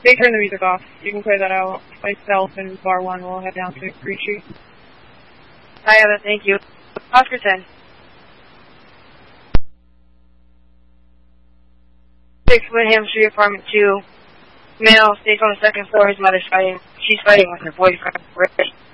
They turn the music off. You can play that out. Myself and Bar 1 will head down to Green Street. I have it, thank you. Oscar 10. 6 Windham Street, apartment 2. Male stays on the second floor. His mother's fighting. She's fighting with her boyfriend.